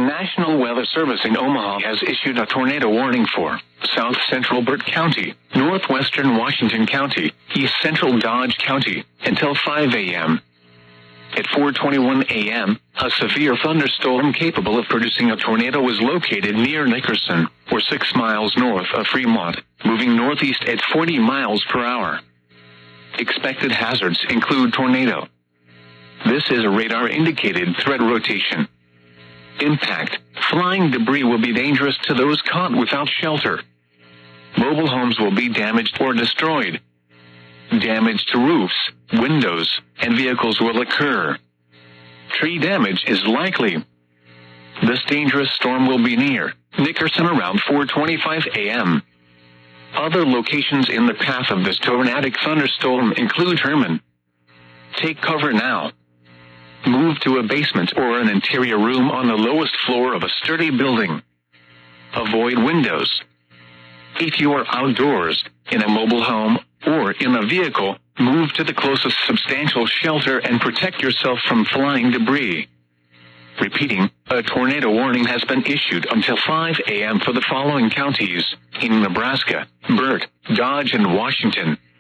National Weather Service in Omaha has issued a tornado warning for South Central Burt County, Northwestern Washington County, East Central Dodge County, until 5 a.m. At 4:21 a.m., a severe thunderstorm capable of producing a tornado was located near Nickerson, or 6 miles north of Fremont, moving northeast at 40 miles per hour. Expected hazards include tornado. This is a radar-indicated threat rotation. Impact: flying debris will be dangerous to those caught without shelter. Mobile homes will be damaged or destroyed. Damage to roofs, windows, and vehicles will occur. Tree damage is likely. This dangerous storm will be near Nickerson around 4:25 a.m. Other locations in the path of this tornadic thunderstorm include Herman. Take cover now. Move to a basement or an interior room on the lowest floor of a sturdy building. Avoid windows. If you are outdoors, in a mobile home, or in a vehicle, move to the closest substantial shelter and protect yourself from flying debris. Repeating, a tornado warning has been issued until 5 a.m. for the following counties in Nebraska: Burt, Dodge, and Washington.